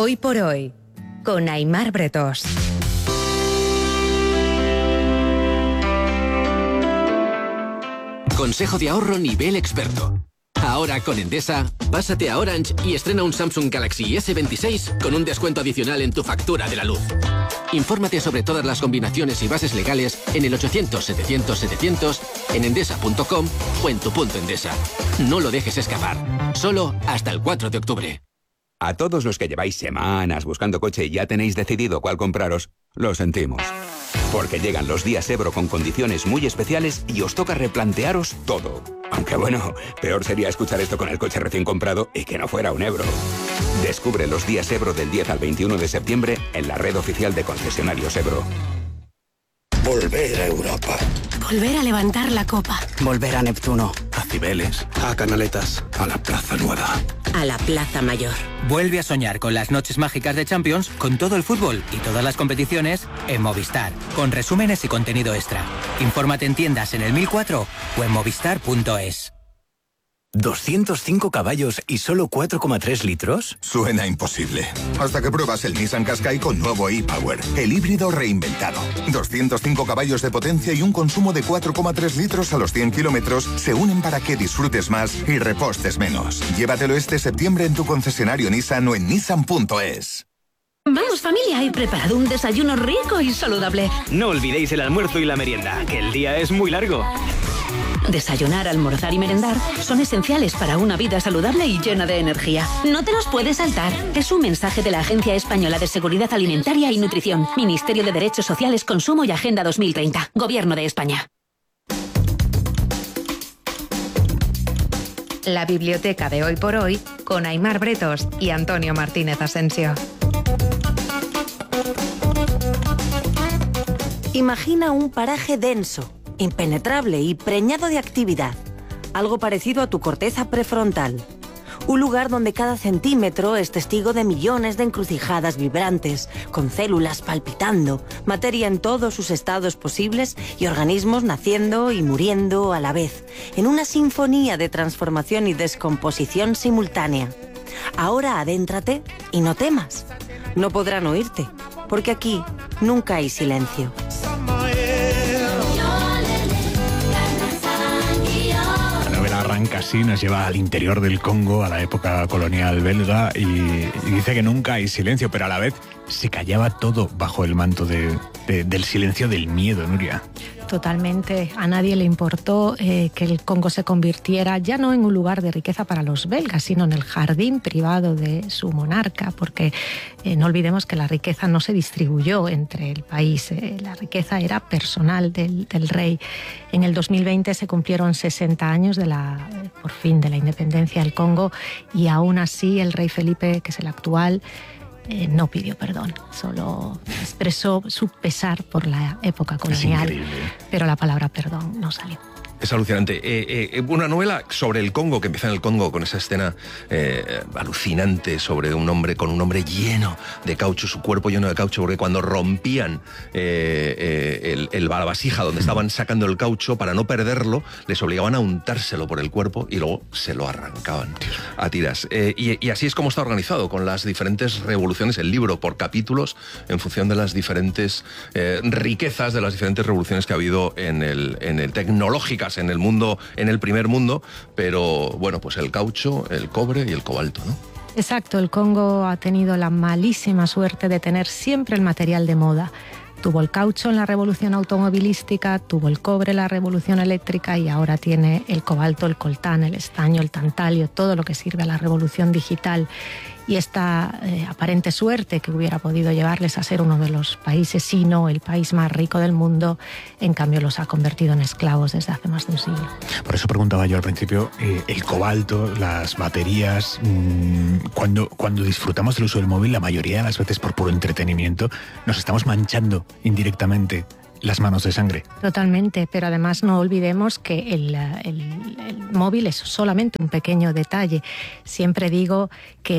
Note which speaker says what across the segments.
Speaker 1: Hoy por hoy, con Aimar Bretos.
Speaker 2: Consejo de ahorro nivel experto. Ahora con Endesa, pásate a Orange y estrena un Samsung Galaxy S26 con un descuento adicional en tu factura de la luz. Infórmate sobre todas las combinaciones y bases legales en el 800-700-700, en endesa.com o en tu punto Endesa. No lo dejes escapar. Solo hasta el 4 de octubre.
Speaker 3: A todos los que lleváis semanas buscando coche y ya tenéis decidido cuál compraros, lo sentimos. Porque llegan los días Ebro con condiciones muy especiales y os toca replantearos todo. Aunque bueno, peor sería escuchar esto con el coche recién comprado y que no fuera un Ebro. Descubre los días Ebro del 10 al 21 de septiembre en la red oficial de concesionarios Ebro.
Speaker 4: Volver a Europa.
Speaker 5: Volver a levantar la copa.
Speaker 4: Volver a Neptuno.
Speaker 6: A Cibeles.
Speaker 4: A Canaletas.
Speaker 6: A la Plaza Nueva.
Speaker 5: A la Plaza Mayor.
Speaker 7: Vuelve a soñar con las noches mágicas de Champions, con todo el fútbol y todas las competiciones en Movistar, con resúmenes y contenido extra. Infórmate en tiendas en el 1004 o en movistar.es.
Speaker 8: 205 caballos y solo 4,3 litros.
Speaker 9: Suena imposible. Hasta que pruebas el Nissan Qashqai con nuevo e-Power, el híbrido reinventado. 205 caballos de potencia y un consumo de 4,3 litros a los 100 kilómetros se unen para que disfrutes más y repostes menos. Llévatelo este septiembre en tu concesionario Nissan o en nissan.es.
Speaker 10: Vamos familia, he preparado un desayuno rico y saludable.
Speaker 11: No olvidéis el almuerzo y la merienda, que el día es muy largo.
Speaker 10: Desayunar, almorzar y merendar son esenciales para una vida saludable y llena de energía. No te los puedes saltar. Es un mensaje de la Agencia Española de Seguridad Alimentaria y Nutrición, Ministerio de Derechos Sociales, Consumo y Agenda 2030, Gobierno de España.
Speaker 1: La biblioteca de Hoy por Hoy con Aimar Bretos y Antonio Martínez Asensio.
Speaker 12: Imagina un paraje denso, impenetrable y preñado de actividad. Algo parecido a tu corteza prefrontal. Un lugar donde cada centímetro es testigo de millones de encrucijadas vibrantes, con células palpitando, materia en todos sus estados posibles y organismos naciendo y muriendo a la vez, en una sinfonía de transformación y descomposición simultánea. Ahora adéntrate y no temas. No podrán oírte, porque aquí nunca hay silencio.
Speaker 13: Arranca así, nos lleva al interior del Congo, a la época colonial belga, y dice que nunca hay silencio, pero a la vez se callaba todo bajo el manto del silencio del miedo, Nuria.
Speaker 14: Totalmente. A nadie le importó que el Congo se convirtiera ya no en un lugar de riqueza para los belgas, sino en el jardín privado de su monarca, porque no olvidemos que la riqueza no se distribuyó entre el país, la riqueza era personal del rey. En el 2020 se cumplieron 60 años por fin de la independencia del Congo, y aún así el rey Felipe, que es el actual, no pidió perdón, solo expresó su pesar por la época colonial, pero la palabra perdón no salió.
Speaker 6: Es alucinante. Una novela sobre el Congo, que empieza en el Congo con esa escena alucinante sobre un hombre con un hombre lleno de caucho, su cuerpo lleno de caucho, porque cuando rompían la vasija donde estaban sacando el caucho, para no perderlo, les obligaban a untárselo por el cuerpo y luego se lo arrancaban a tiras. Y así es como está organizado, con las diferentes revoluciones, el libro por capítulos, en función de las diferentes riquezas de las diferentes revoluciones que ha habido en el tecnológicas en el mundo, en el primer mundo, pero bueno, pues el caucho, el cobre y el cobalto, ¿no?
Speaker 14: Exacto, el Congo ha tenido la malísima suerte de tener siempre el material de moda. Tuvo el caucho en la revolución automovilística, tuvo el cobre en la revolución eléctrica y ahora tiene el cobalto, el coltán, el estaño, el tantalio, todo lo que sirve a la revolución digital. Y esta aparente suerte que hubiera podido llevarles a ser uno de los países, si no el país más rico del mundo, en cambio los ha convertido en esclavos desde hace más de un siglo.
Speaker 13: Por eso preguntaba yo al principio, el cobalto, las baterías, cuando disfrutamos del uso del móvil, la mayoría de las veces por puro entretenimiento, nos estamos manchando indirectamente las manos de sangre.
Speaker 14: Totalmente, pero además no olvidemos que el móvil es solamente un pequeño detalle. Siempre digo que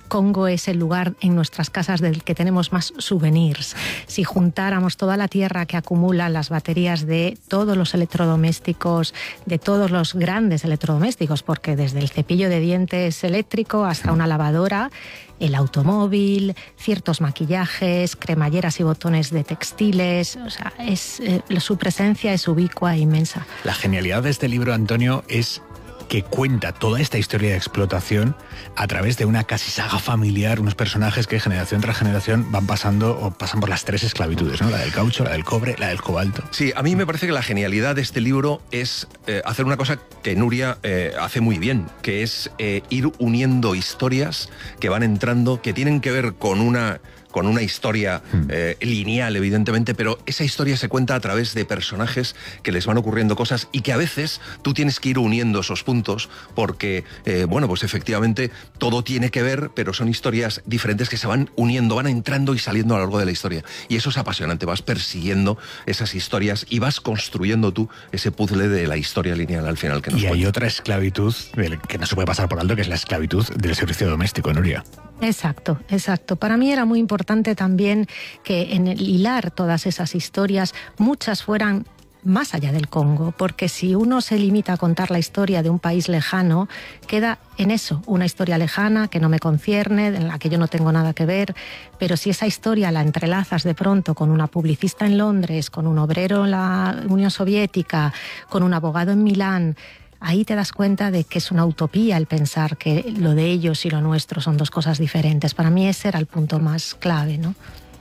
Speaker 14: Congo es el lugar en nuestras casas del que tenemos más souvenirs. Si juntáramos toda la tierra que acumulan las baterías de todos los electrodomésticos, de todos los grandes electrodomésticos, porque desde el cepillo de dientes eléctrico hasta una lavadora, el automóvil, ciertos maquillajes, cremalleras y botones de textiles, o sea, su presencia es ubicua e inmensa.
Speaker 13: La genialidad de este libro, Antonio, es que cuenta toda esta historia de explotación a través de una casi saga familiar, unos personajes que generación tras generación van pasando o pasan por las 3 esclavitudes, ¿no? La del caucho, la del cobre, la del cobalto.
Speaker 6: Sí, a mí me parece que la genialidad de este libro es hacer una cosa que Nuria hace muy bien, que es ir uniendo historias que van entrando, que tienen que ver con una historia lineal, evidentemente, pero esa historia se cuenta a través de personajes que les van ocurriendo cosas y que a veces tú tienes que ir uniendo esos puntos porque, pues efectivamente todo tiene que ver, pero son historias diferentes que se van uniendo, van entrando y saliendo a lo largo de la historia. Y eso es apasionante, vas persiguiendo esas historias y vas construyendo tú ese puzzle de la historia lineal al final que nos cuenta.
Speaker 13: Y hay otra esclavitud que no se puede pasar por alto, que es la esclavitud del servicio doméstico, Nuria.
Speaker 14: Exacto. Para mí era muy importante también que en el hilar todas esas historias, muchas fueran más allá del Congo, porque si uno se limita a contar la historia de un país lejano, queda en eso, una historia lejana que no me concierne, en la que yo no tengo nada que ver, pero si esa historia la entrelazas de pronto con una publicista en Londres, con un obrero en la Unión Soviética, con un abogado en Milán, ahí te das cuenta de que es una utopía el pensar que lo de ellos y lo nuestro son 2 cosas diferentes. Para mí ese era el punto más clave, ¿no?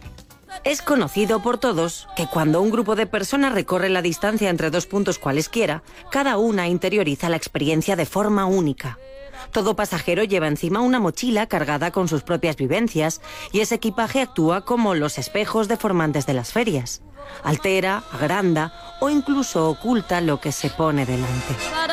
Speaker 12: Es conocido por todos que cuando un grupo de personas recorre la distancia entre 2 puntos cualesquiera, cada una interioriza la experiencia de forma única. Todo pasajero lleva encima una mochila cargada con sus propias vivencias y ese equipaje actúa como los espejos deformantes de las ferias. Altera, agranda o incluso oculta lo que se pone delante.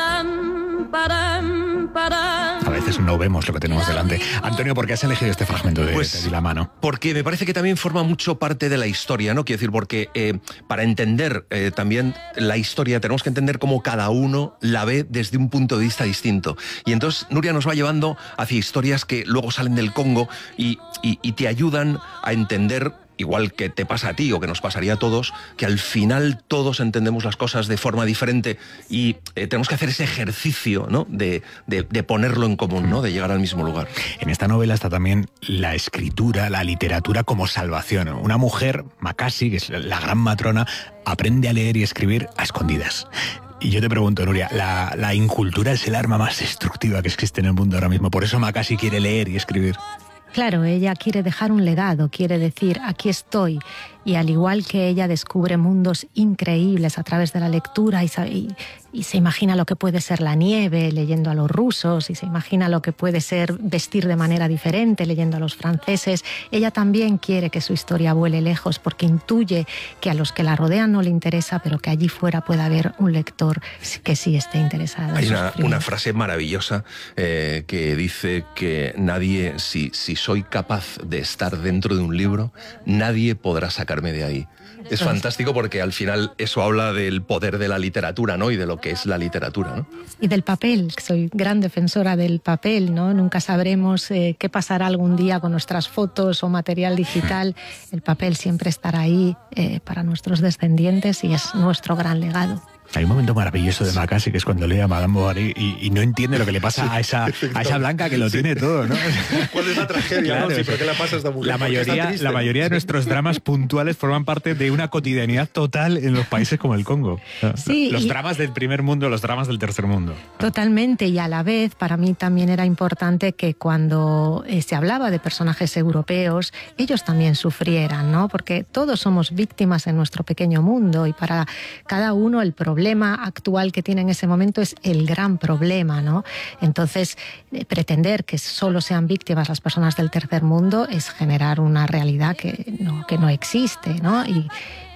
Speaker 13: A veces no vemos lo que tenemos delante. Antonio, ¿por qué has elegido este fragmento de la mano?
Speaker 6: Porque me parece que también forma mucho parte de la historia, ¿no? Quiero decir, porque para entender también la historia tenemos que entender cómo cada uno la ve desde un punto de vista distinto. Y entonces Nuria nos va llevando hacia historias que luego salen del Congo y te ayudan a entender, igual que te pasa a ti o que nos pasaría a todos, que al final todos entendemos las cosas de forma diferente y tenemos que hacer ese ejercicio, ¿no? de ponerlo en común, ¿no? De llegar al mismo lugar.
Speaker 13: En esta novela está también la escritura, la literatura como salvación. Una mujer, Makasi, que es la gran matrona, aprende a leer y escribir a escondidas. Y yo te pregunto, Nuria, la incultura es el arma más destructiva que existe en el mundo ahora mismo. Por eso Makasi quiere leer y escribir.
Speaker 14: Claro, ella quiere dejar un legado, quiere decir, aquí estoy. Y al igual que ella descubre mundos increíbles a través de la lectura y se imagina lo que puede ser la nieve leyendo a los rusos y se imagina lo que puede ser vestir de manera diferente leyendo a los franceses, ella también quiere que su historia vuele lejos porque intuye que a los que la rodean no le interesa, pero que allí fuera puede haber un lector que sí esté interesado.
Speaker 6: Hay una frase maravillosa que dice que nadie, si soy capaz de estar dentro de un libro, nadie podrá sacarme de ahí. Es fantástico porque al final eso habla del poder de la literatura, ¿no? Y de lo que es la literatura, ¿no?
Speaker 14: Y del papel, soy gran defensora del papel, ¿no? Nunca sabremos qué pasará algún día con nuestras fotos o material digital. El papel siempre estará ahí para nuestros descendientes y es nuestro gran legado.
Speaker 13: Hay un momento maravilloso de Makasi que es cuando lee a Madame Bovary y no entiende lo que le pasa a esa Blanca que lo tiene todo, ¿no?
Speaker 6: ¿Cuál es la tragedia? Claro, ¿no? Sí, ¿por qué la pasa esta mujer?
Speaker 13: La mayoría de nuestros dramas puntuales forman parte de una cotidianidad total en los países como el Congo.
Speaker 14: Sí,
Speaker 13: los dramas del primer mundo, los dramas del tercer mundo.
Speaker 14: Totalmente, y a la vez para mí también era importante que cuando se hablaba de personajes europeos, ellos también sufrieran, ¿no? Porque todos somos víctimas en nuestro pequeño mundo y para cada uno el problema actual que tiene en ese momento es el gran problema, ¿no? Entonces, pretender que solo sean víctimas las personas del tercer mundo es generar una realidad que no existe, ¿no?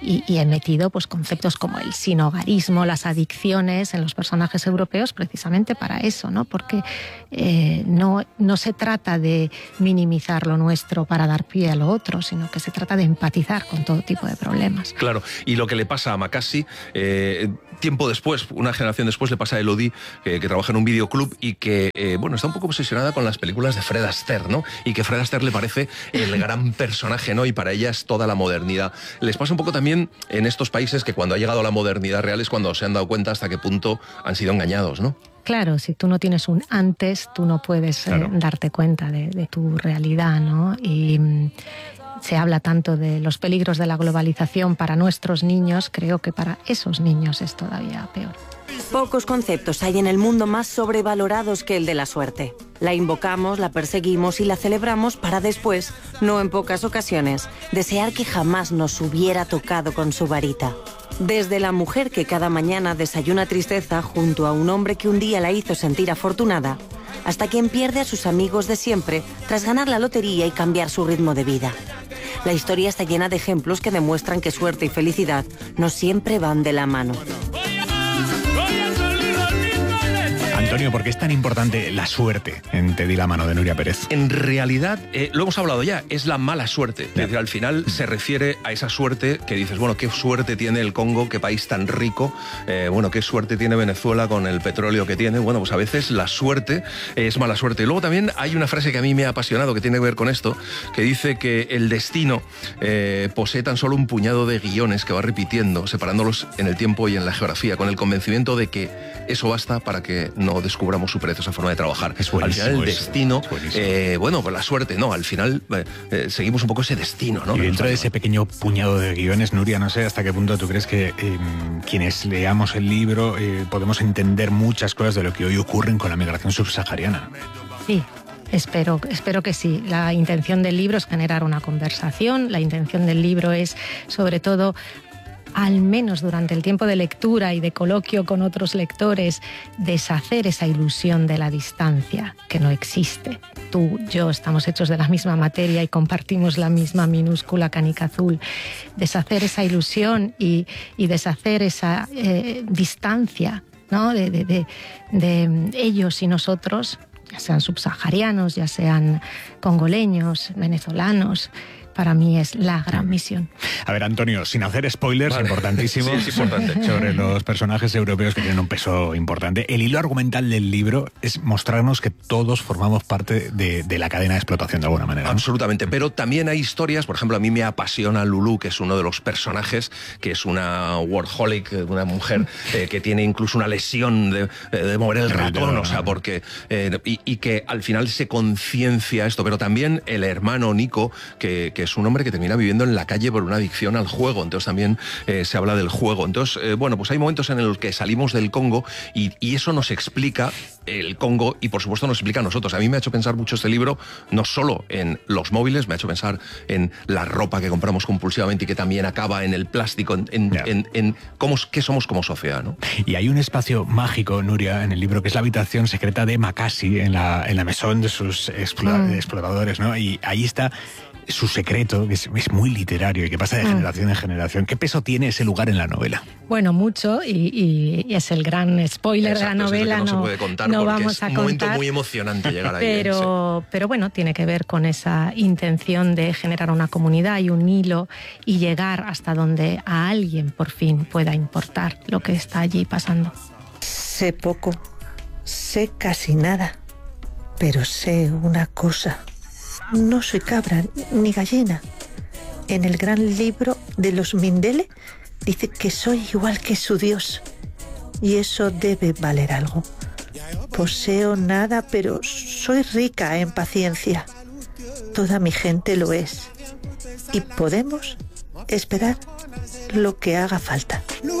Speaker 14: y he metido pues conceptos como el sinhogarismo, las adicciones en los personajes europeos precisamente para eso, ¿no? Porque no se trata de minimizar lo nuestro para dar pie a lo otro, sino que se trata de empatizar con todo tipo de problemas.
Speaker 6: Claro, y lo que le pasa a Makasi, tiempo después, una generación después, le pasa a Elodie, que trabaja en un videoclub y que, está un poco obsesionada con las películas de Fred Astaire, ¿no? Y que Fred Astaire le parece el gran personaje, ¿no? Y para ella es toda la modernidad. Les pasa un poco también en estos países que cuando ha llegado la modernidad real es cuando se han dado cuenta hasta qué punto han sido engañados, ¿no?
Speaker 14: Claro, si tú no tienes un antes, tú no puedes darte cuenta de tu realidad, ¿no? Y se habla tanto de los peligros de la globalización para nuestros niños, creo que para esos niños es todavía peor.
Speaker 12: Pocos conceptos hay en el mundo más sobrevalorados que el de la suerte. La invocamos, la perseguimos y la celebramos para después, no en pocas ocasiones, desear que jamás nos hubiera tocado con su varita. Desde la mujer que cada mañana desayuna tristeza junto a un hombre que un día la hizo sentir afortunada, hasta quien pierde a sus amigos de siempre tras ganar la lotería y cambiar su ritmo de vida. La historia está llena de ejemplos que demuestran que suerte y felicidad no siempre van de la mano.
Speaker 13: Antonio, ¿por qué es tan importante la suerte en Te di la mano de Nuria Pérez?
Speaker 6: En realidad, lo hemos hablado ya, es la mala suerte. Es decir, al final se refiere a esa suerte que dices, bueno, qué suerte tiene el Congo, qué país tan rico, qué suerte tiene Venezuela con el petróleo que tiene. Bueno, pues a veces la suerte es mala suerte. Y luego también hay una frase que a mí me ha apasionado, que tiene que ver con esto, que dice que el destino posee tan solo un puñado de guiones que va repitiendo, separándolos en el tiempo y en la geografía, con el convencimiento de que eso basta para que no descubramos su precio, esa forma de trabajar. Al final el destino, pues la suerte, no, al final seguimos un poco ese destino, ¿no?
Speaker 13: Y dentro de ese pequeño puñado de guiones, Nuria, no sé hasta qué punto tú crees que quienes leamos el libro podemos entender muchas cosas de lo que hoy ocurren con la migración subsahariana.
Speaker 14: Sí. Espero que sí. La intención del libro es generar una conversación, la intención del libro es, sobre todo, al menos durante el tiempo de lectura y de coloquio con otros lectores, deshacer esa ilusión de la distancia, que no existe. Tú, yo estamos hechos de la misma materia y compartimos la misma minúscula canica azul. Deshacer esa ilusión y deshacer esa distancia, ¿no? de ellos y nosotros, ya sean subsaharianos, ya sean congoleños, venezolanos. Para mí es la gran misión.
Speaker 13: A ver, Antonio, sin hacer spoilers, importantísimos,
Speaker 6: sí, importante.
Speaker 13: sobre los personajes europeos que tienen un peso importante. El hilo argumental del libro es mostrarnos que todos formamos parte de la cadena de explotación de alguna manera, ¿no?
Speaker 6: Absolutamente, pero también hay historias, por ejemplo, a mí me apasiona Lulu, que es uno de los personajes, que es una workaholic, una mujer que tiene incluso una lesión de mover el ratón, o sea, porque y que al final se conciencia esto, pero también el hermano Nico, que es un hombre que termina viviendo en la calle por una adicción al juego, entonces también se habla del juego. Entonces, pues hay momentos en los que salimos del Congo y eso nos explica el Congo y por supuesto nos explica a nosotros. A mí me ha hecho pensar mucho este libro, no solo en los móviles, me ha hecho pensar en la ropa que compramos compulsivamente y que también acaba en el plástico, en qué somos como sociedad, ¿no?
Speaker 13: Y hay un espacio mágico, Nuria, en el libro, que es la habitación secreta de Makasi, en la mesón de sus exploradores, ¿no? Y ahí está su secreto, que es muy literario y que pasa de generación en generación. ¿Qué peso tiene ese lugar en la novela?
Speaker 14: Bueno, mucho, y es el gran spoiler.
Speaker 6: Exacto,
Speaker 14: de la novela.
Speaker 6: No se puede contar
Speaker 14: no
Speaker 6: porque
Speaker 14: vamos
Speaker 6: es
Speaker 14: a
Speaker 6: un
Speaker 14: contar,
Speaker 6: momento muy emocionante llegar ahí.
Speaker 14: Pero bueno, tiene que ver con esa intención de generar una comunidad y un hilo y llegar hasta donde a alguien por fin pueda importar lo que está allí pasando.
Speaker 15: Sé poco, sé casi nada, pero sé una cosa. No soy cabra ni gallina. En el gran libro de los Mindele dice que soy igual que su Dios. Y eso debe valer algo. Poseo nada, pero soy rica en paciencia. Toda mi gente lo es. Y podemos esperar lo que haga falta.